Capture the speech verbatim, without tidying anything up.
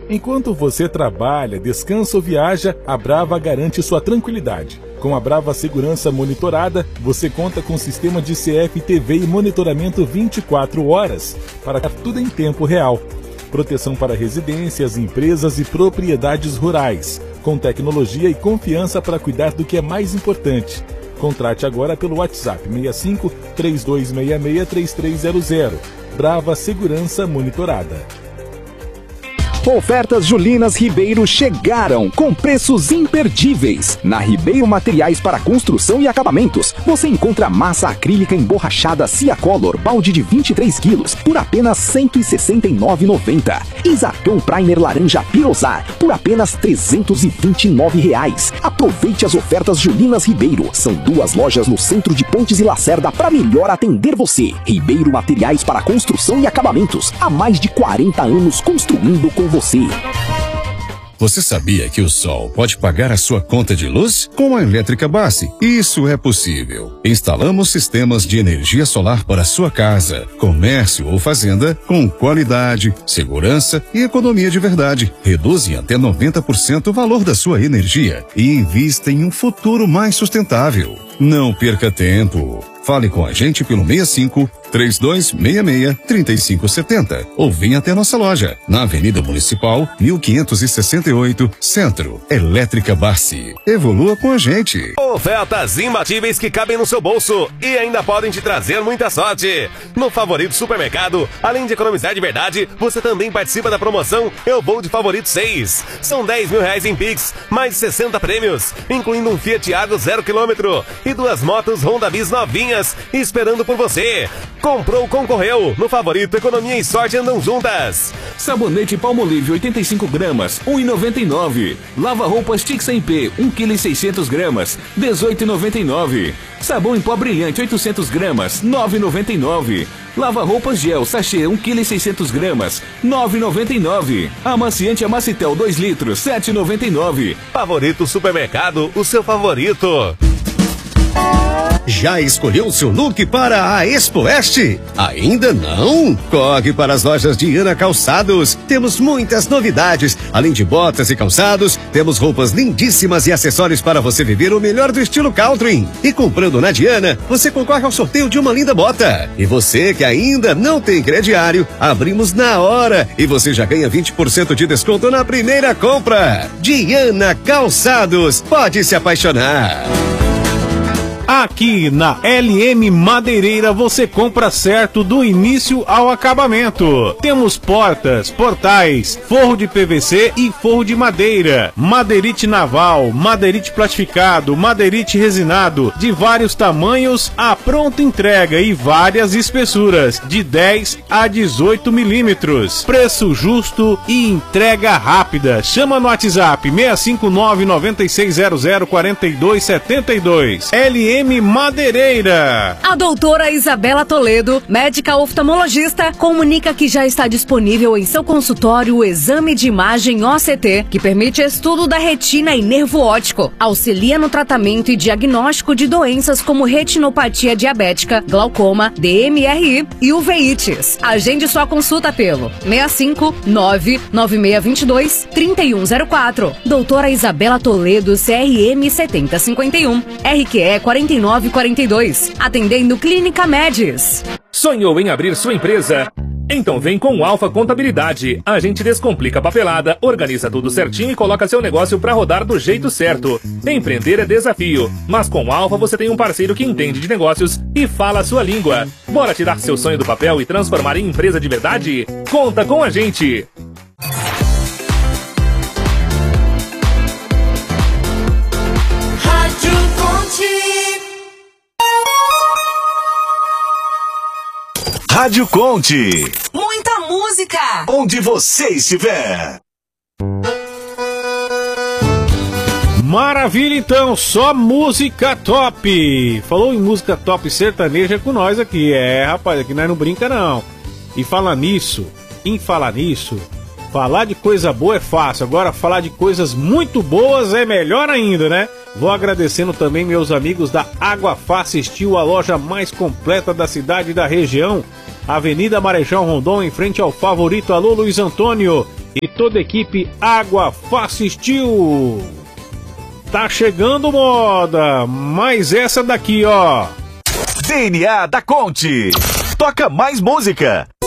Enquanto você trabalha, descansa ou viaja, a Brava garante sua tranquilidade. Com a Brava Segurança Monitorada, você conta com sistema de C F T V e monitoramento vinte e quatro horas, para tudo em tempo real. Proteção para residências, empresas e propriedades rurais, com tecnologia e confiança para cuidar do que é mais importante. Contrate agora pelo WhatsApp seis cinco, três dois seis seis, três três zero zero. Brava Segurança Monitorada. Ofertas Julinas Ribeiro chegaram com preços imperdíveis. Na Ribeiro Materiais para Construção e Acabamentos, você encontra massa acrílica emborrachada Ciacolor, balde de vinte e três quilos, por apenas cento e sessenta e nove reais e noventa centavos. Isarcão Primer Laranja Pirosar, por apenas trezentos e vinte e nove reais. Aproveite as ofertas Julinas Ribeiro. São duas lojas no centro de Pontes e Lacerda para melhor atender você. Ribeiro Materiais para Construção e Acabamentos. Há mais de quarenta anos construindo com você. Você sabia que o sol pode pagar a sua conta de luz? Com a Elétrica Bassi, isso é possível. Instalamos sistemas de energia solar para sua casa, comércio ou fazenda com qualidade, segurança e economia de verdade. Reduzem até noventa por cento o valor da sua energia e invista em um futuro mais sustentável. Não perca tempo. Fale com a gente pelo seis cinco, três dois seis seis, três cinco sete zero ou venha até nossa loja, na Avenida Municipal, mil quinhentos e sessenta e oito, Centro. Elétrica Bassi. Evolua com a gente. Ofertas imbatíveis que cabem no seu bolso e ainda podem te trazer muita sorte. No Favorito Supermercado, além de economizar de verdade, você também participa da promoção Eu Vou de Favorito seis. São dez mil reais em Pix, mais de sessenta prêmios, incluindo um Fiat Argo zero quilômetro e duas motos Honda Bis novinhas esperando por você. Comprou, concorreu. No Favorito, economia e sorte andam juntas. Sabonete Palmolive oitenta e cinco gramas, um real e noventa e nove centavos. Lava roupas Tix em P, um quilo e seiscentos gramas, dezoito reais e noventa e nove centavos. Sabão em pó brilhante oitocentos gramas, nove reais e noventa e nove centavos. Lava roupas gel sachê um quilo e seiscentos gramas, nove reais e noventa e nove centavos. Amaciante Amacitel dois litros, sete reais e noventa e nove centavos. Favorito Supermercado, o seu favorito. Já escolheu seu look para a Expo Oeste? Ainda não? Corre para as lojas Diana Calçados. Temos muitas novidades. Além de botas e calçados, temos roupas lindíssimas e acessórios para você viver o melhor do estilo country. E comprando na Diana, você concorre ao sorteio de uma linda bota. E você que ainda não tem crediário, abrimos na hora e você já ganha vinte por cento de desconto na primeira compra. Diana Calçados, pode se apaixonar. Aqui na L M Madeireira você compra certo do início ao acabamento. Temos portas, portais, forro de P V C e forro de madeira, madeirite naval, madeirite plastificado, madeirite resinado, de vários tamanhos, a pronta entrega e várias espessuras, de dez a dezoito milímetros. Preço justo e entrega rápida. Chama no WhatsApp seis cinco nove, nove seis zero zero, quatro dois sete dois. L M Madeireira. A doutora Isabela Toledo, médica oftalmologista, comunica que já está disponível em seu consultório o exame de imagem O C T, que permite estudo da retina e nervo óptico. Auxilia no tratamento e diagnóstico de doenças como retinopatia diabética, glaucoma, D M R I e uveites. Agende sua consulta pelo seis cinco nove, nove seis dois dois, três um zero quatro. Doutora Isabela Toledo, C R M setenta cinquenta e um, R Q E quarenta e nove quarenta e dois, atendendo Clínica Médis. Sonhou em abrir sua empresa? Então vem com o Alfa Contabilidade. A gente descomplica a papelada, organiza tudo certinho e coloca seu negócio para rodar do jeito certo. Empreender é desafio, mas com o Alfa você tem um parceiro que entende de negócios e fala a sua língua. Bora tirar seu sonho do papel e transformar em empresa de verdade? Conta com a gente! Rádio Conte. Muita música. Onde você estiver. Maravilha, então, só música top. Falou em música top sertaneja com nós aqui. É, rapaz, aqui nós não brinca não. E falar nisso, em falar nisso, falar de coisa boa é fácil. Agora falar de coisas muito boas é melhor ainda, né? Vou agradecendo também meus amigos da Água Fácil Steel, a loja mais completa da cidade e da região. Avenida Marechal Rondon, em frente ao Favorito. Alô, Luiz Antônio. e toda a equipe Água Fácil Steel. Tá chegando moda, mas essa daqui, ó. D N A da Conte. Toca mais música.